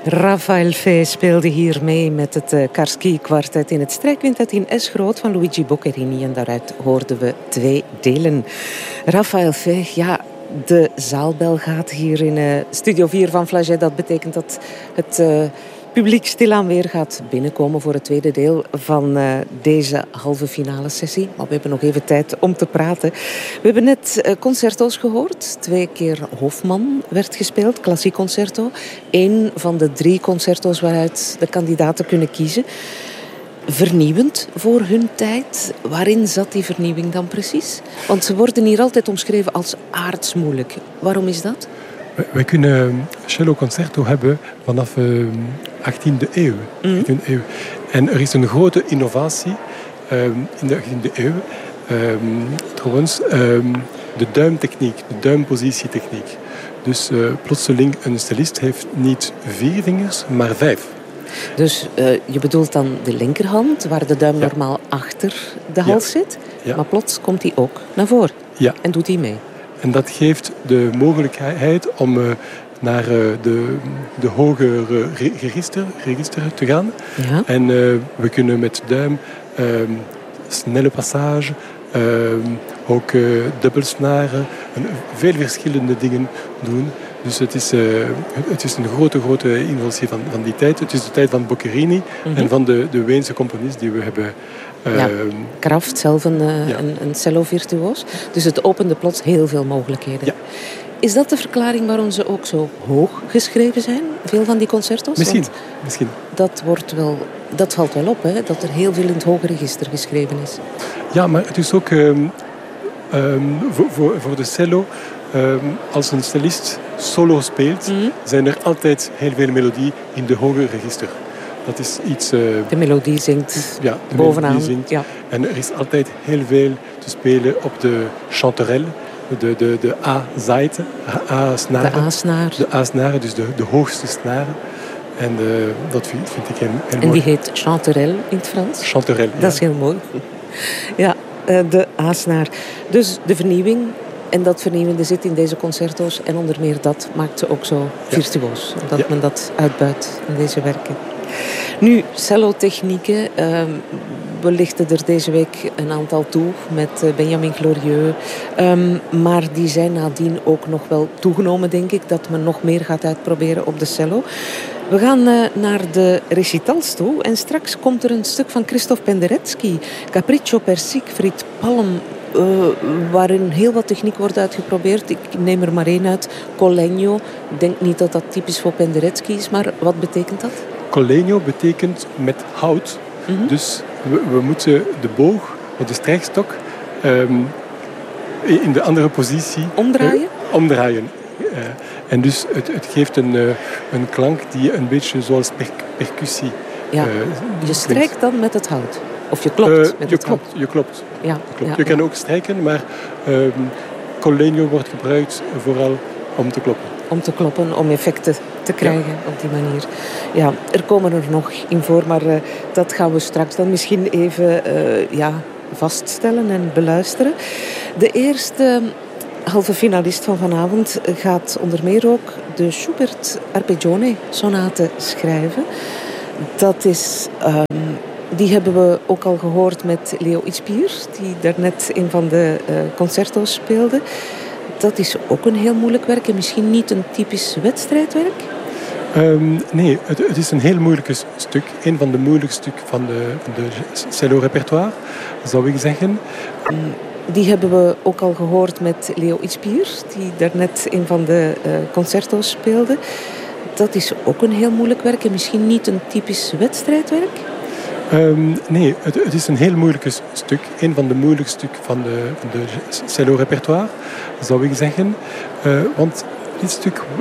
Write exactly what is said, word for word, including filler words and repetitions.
Rafael Fey speelde hier mee met het uh, Karski-kwartet in het strijkquintet in S groot van Luigi Boccherini. En daaruit hoorden we twee delen. Rafael Fey, ja, de zaalbel gaat hier in uh, Studio vier van Flagey. Dat betekent dat het uh, publiek stilaan weer gaat binnenkomen voor het tweede deel van uh, deze halve finale sessie. Maar we hebben nog even tijd om te praten. We hebben net uh, concerto's gehoord. Twee keer Hofman werd gespeeld, klassiek concerto. Eén van de drie concerto's waaruit de kandidaten kunnen kiezen. Vernieuwend voor hun tijd. Waarin zat die vernieuwing dan precies? Want ze worden hier altijd omschreven als aardsmoeilijk. Waarom is dat? Wij kunnen cello concerto hebben vanaf de achttiende eeuw. Mm. achttiende eeuw. En er is een grote innovatie um, in de achttiende eeuw. Um, trouwens, um, de duimtechniek, de duimpositietechniek. Dus uh, plotseling, een cellist heeft niet vier vingers, maar vijf. Dus uh, je bedoelt dan de linkerhand, waar de duim ja. normaal achter de hals ja. zit. Ja. Maar plots komt hij ook naar voren ja. en doet hij mee. En dat geeft de mogelijkheid om uh, naar uh, de, de hogere register, register te gaan. Ja. En uh, we kunnen met duim uh, snelle passage, uh, ook uh, dubbelsnaren, en veel verschillende dingen doen. Dus het is, uh, het is een grote, grote innovatie van, van die tijd. Het is de tijd van Boccherini mm-hmm. en van de, de Weense componist die we hebben. Uh, ja, Kraft, zelf een, uh, ja. een, een cello-virtuoos. Dus het opende plots heel veel mogelijkheden. Ja. Is dat de verklaring waarom ze ook zo hoog geschreven zijn? Veel van die concertos? Misschien. Want misschien. Dat, wordt wel, dat valt wel op, hè? Dat er heel veel in het hoge register geschreven is. Ja, maar het is ook um, um, voor, voor, voor de cello. Um, als een cellist solo speelt, mm-hmm. zijn er altijd heel veel melodie in de hoge register. Dat is iets... Uh, de melodie zingt ja, de bovenaan. Melodie zingt. Ja. En er is altijd heel veel te spelen op de chanterelle, de, de, de A-zijte, A-snaren. De A-snaar. De A-snaren, dus de, de hoogste snaren. En de, dat vind, vind ik heel, heel en mooi. die heet chanterelle in het Frans? Chanterelle, ja. Dat is heel mooi. Ja, de A-snaar. Dus de vernieuwing... En dat vernieuwende zit in deze concerto's. En onder meer dat maakt ze ook zo virtuoos. Dat ja. men dat uitbuit in deze werken. Nu, cellotechnieken. Uh, we lichten er deze week een aantal toe met Benjamin Glorieux. Um, maar die zijn nadien ook nog wel toegenomen, denk ik. Dat men nog meer gaat uitproberen op de cello. We gaan uh, naar de recitals toe. En straks komt er een stuk van Christophe Penderecki. Capriccio per Siegfried Palm. Uh, waarin heel wat techniek wordt uitgeprobeerd. Ik neem er maar één uit. Collegno. Ik denk niet dat dat typisch voor Penderecki is, maar wat betekent dat? Collegno betekent met hout. Mm-hmm. Dus we, we moeten de boog met de strijkstok um, in de andere positie... Omdraaien? Uh, omdraaien. Uh, en dus het, het geeft een, uh, een klank die een beetje zoals per, percussie... Ja, uh, je strijkt dan met het hout. Of je klopt uh, met je het klopt, hout. Je klopt. Ja, je, klopt. Ja, je ja. kan ook strijken, maar um, collegno wordt gebruikt vooral om te kloppen. Om te kloppen, om effecten te krijgen ja. op die manier. Ja, er komen er nog in voor, maar uh, dat gaan we straks dan misschien even uh, ja, vaststellen en beluisteren. De eerste halve finalist van vanavond gaat onder meer ook de Schubert Arpeggione sonate schrijven. Dat is... Um, Die hebben we ook al gehoord met Leo Ispier, die daarnet een van de uh, concerto's speelde. Dat is ook een heel moeilijk werk en misschien niet een typisch wedstrijdwerk? Um, nee, het, het is een heel moeilijk stuk. Een van de moeilijkste stukken van de, van de cello-repertoire, zou ik zeggen. Um, die hebben we ook al gehoord met Leo Ispier, die daarnet een van de uh, concerto's speelde. Dat is ook een heel moeilijk werk en misschien niet een typisch wedstrijdwerk? Um, nee, het, het is een heel moeilijk stuk. Een van de moeilijkste stukken van de, van de cello-repertoire, zou ik zeggen. Uh, want dit stuk